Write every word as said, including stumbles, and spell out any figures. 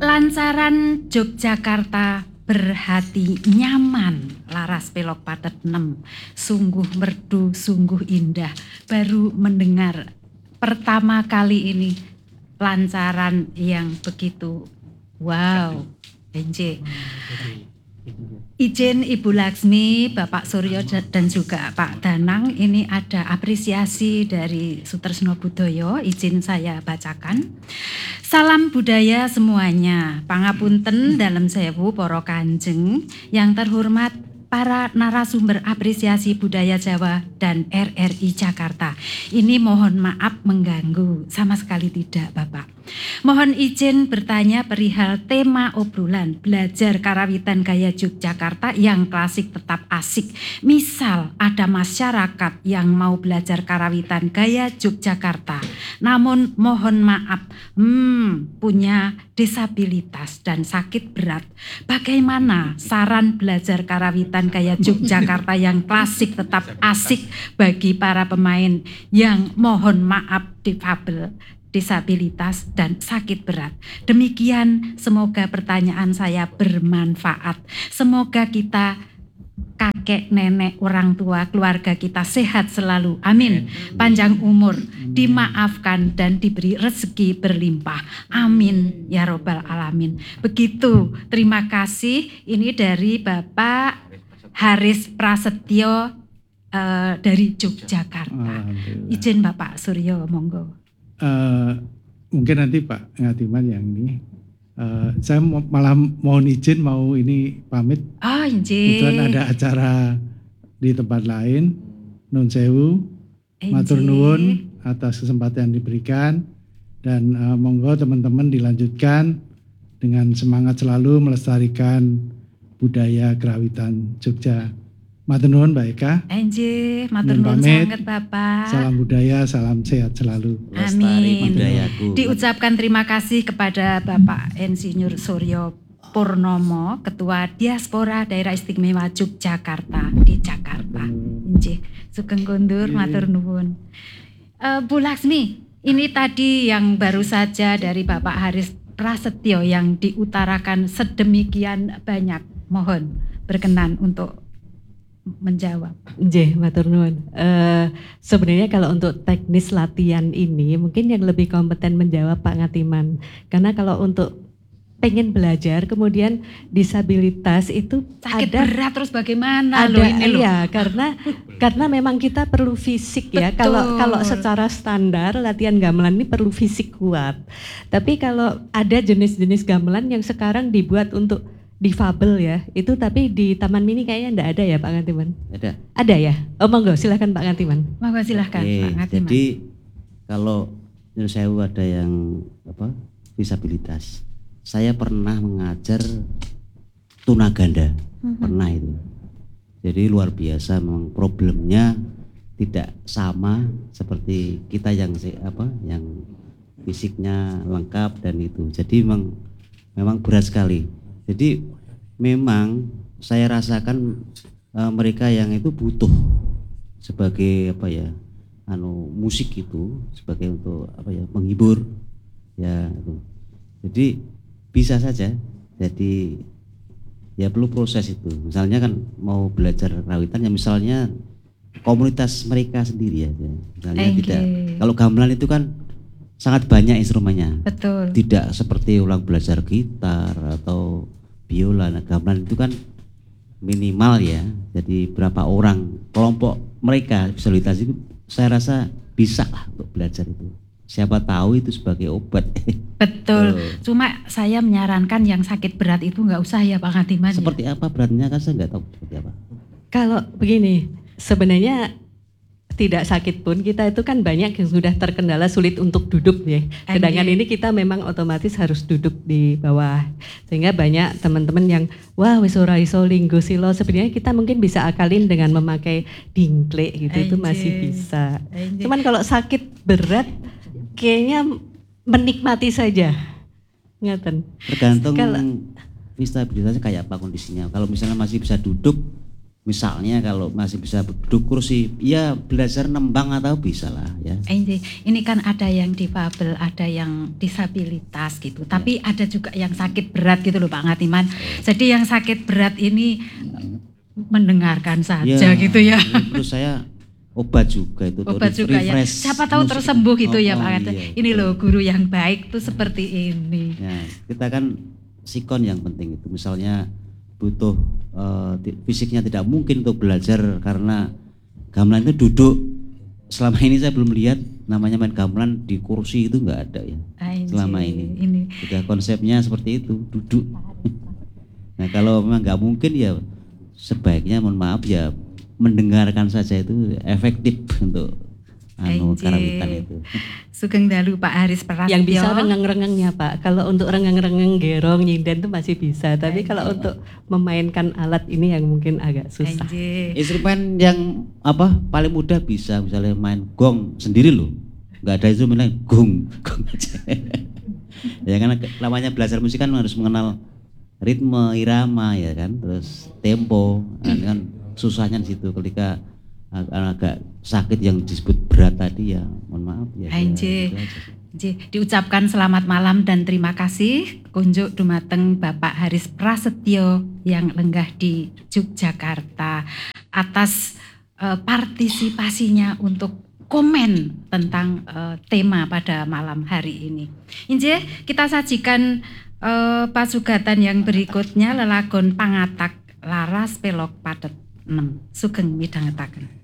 Lancaran Yogyakarta berhati nyaman, laras pelok patet enam, sungguh merdu, sungguh indah. Baru mendengar pertama kali ini lancaran yang begitu wow, enje. Izin Ibu Laksmi, Bapak Suryo dan juga Pak Danang, ini ada apresiasi dari Sutresno Budoyo, izin saya bacakan. Salam budaya semuanya, pangapunten dalam sewu poro kanjeng, yang terhormat para narasumber apresiasi budaya Jawa dan R R I Jakarta. Ini mohon maaf mengganggu, sama sekali tidak Bapak. Mohon izin bertanya perihal tema obrolan belajar karawitan gaya Yogyakarta yang klasik tetap asik. Misal ada masyarakat yang mau belajar karawitan gaya Yogyakarta, namun mohon maaf hmm, punya disabilitas dan sakit berat. Bagaimana saran belajar karawitan gaya Yogyakarta yang klasik tetap asik bagi para pemain yang mohon maaf difabel, disabilitas dan sakit berat. Demikian, semoga pertanyaan saya bermanfaat. Semoga kita, kakek, nenek, orang tua, keluarga kita sehat selalu. Amin. Panjang umur, dimaafkan dan diberi rezeki berlimpah. Amin ya robbal alamin. Begitu. Terima kasih. Ini dari Bapak Haris Prasetyo uh, dari Yogyakarta. Izin Bapak Suryo, monggo. Uh, mungkin nanti Pak Ngatiman yang ini, uh, saya malah mohon izin mau ini pamit. Oh izin. Kebetulan ada acara di tempat lain, nun sewu, matur nuwun atas kesempatan yang diberikan, dan uh, monggo teman-teman dilanjutkan dengan semangat selalu melestarikan budaya kerawitan Jogja. Matur nuwun Mbak Eka. Enjih, matur nuwun sangat Bapak. Salam budaya, salam sehat selalu. Amin. Diucapkan terima kasih kepada Bapak Insinyur Suryo Purnomo, Ketua Diaspora Daerah Istimewa Yogyakarta di Jakarta. Enjih, sugeng kondur, matur nuwun. Uh, Bu Laksmi, ini tadi yang baru saja dari Bapak Haris Prasetyo yang diutarakan sedemikian banyak. Mohon berkenan untuk menjawab. Nggih, matur nuwun. Uh, sebenarnya kalau untuk teknis latihan ini mungkin yang lebih kompeten menjawab Pak Ngatiman. Karena kalau untuk pengen belajar kemudian disabilitas itu sakit ada, berat terus bagaimana ada, loh ini loh. Iya, karena karena memang kita perlu fisik ya. Betul. Kalau kalau secara standar latihan gamelan ini perlu fisik kuat. Tapi kalau ada jenis-jenis gamelan yang sekarang dibuat untuk difabel ya, itu tapi di Taman Mini kayaknya enggak ada ya Pak Ngatiman? Ada. Ada ya? Oh monggo silakan Pak Ngatiman. Monggo silakan Oke, Pak Ngatiman. Jadi kalau menurut saya ada yang apa disabilitas, saya pernah mengajar tunaganda, mm-hmm. pernah itu. Jadi luar biasa, memang problemnya tidak sama seperti kita yang apa yang fisiknya lengkap dan itu. Jadi memang memang berat sekali. Jadi memang saya rasakan uh, mereka yang itu butuh sebagai apa ya, anu musik itu sebagai untuk apa ya menghibur ya itu. Jadi bisa saja. Jadi ya perlu proses itu. Misalnya kan mau belajar kerawitan ya misalnya komunitas mereka sendiri ya. Misalnya okay. tidak. Kalau gamelan itu kan sangat banyak instrumennya. Betul. Tidak seperti ulang belajar gitar atau biola. Nah, gamelan itu kan minimal ya. Jadi berapa orang kelompok mereka disabilitas itu saya rasa bisa lah untuk belajar itu. Siapa tahu itu sebagai obat. Betul. Oh. Cuma saya menyarankan yang sakit berat itu nggak usah ya Pak Ngatiman. Seperti ya? Apa beratnya kan saya nggak tahu seperti apa. Kalau begini, sebenarnya tidak sakit pun kita itu kan banyak yang sudah terkendala sulit untuk duduk ya. Sedangkan ini kita memang otomatis harus duduk di bawah. Sehingga banyak teman-teman yang wah wis ora iso linggo silo, sebenarnya kita mungkin bisa akalin dengan memakai dingklek gitu. Anjir. Itu masih bisa. Anjir. Cuman kalau sakit berat kayaknya menikmati saja. Ngaten. Tergantung disabilitasnya kayak apa kondisinya. Kalau misalnya masih bisa duduk misalnya kalau masih bisa duduk kursi, ya belajar nembang atau bisa lah ya. Ini, ini kan ada yang difabel, ada yang disabilitas gitu. Tapi ya, ada juga yang sakit berat gitu loh Pak Ngatiman. Jadi yang sakit berat ini mendengarkan saja ya, gitu ya. Menurut saya obat juga itu. Obat juga ya. Siapa tahu musik tersembuh gitu oh, ya Pak. Oh, iya, ini loh guru yang baik tuh seperti ini. Ya, kita kan sikon yang penting itu. Misalnya butuh uh, fisiknya tidak mungkin untuk belajar karena gamelan itu duduk. Selama ini saya belum lihat namanya main gamelan di kursi itu nggak ada ya. Anjir, selama ini. ini sudah konsepnya seperti itu, duduk. Nah kalau memang nggak mungkin ya sebaiknya mohon maaf ya mendengarkan saja itu efektif untuk anu karawitan itu. Sugeng dalu Pak Haris Prastyo. Yang bisa rengeng-rengengnya Pak. Kalau untuk rengeng-rengeng gerong nyinden itu masih bisa, tapi Anjir. Kalau untuk memainkan alat ini yang mungkin agak susah. Anjir. Instrumen yang apa paling mudah bisa misalnya main gong sendiri loh. Enggak ada instrumen lain, gong, gong aja. Ya kan namanya belajar musik kan harus mengenal ritme, irama ya kan, terus tempo. Nah, kan susahnya di situ ketika agak sakit yang disebut berat tadi ya mohon maaf ya. Anjir. Ya, diucapkan selamat malam dan terima kasih kunjuk dumateng Bapak Haris Prasetyo yang lenggah di Yogyakarta atas uh, partisipasinya untuk komen tentang uh, tema pada malam hari ini. Injih, kita sajikan uh, pasugatan yang berikutnya lelagon pangatak laras pelok padet enam sugeng midhangetaken.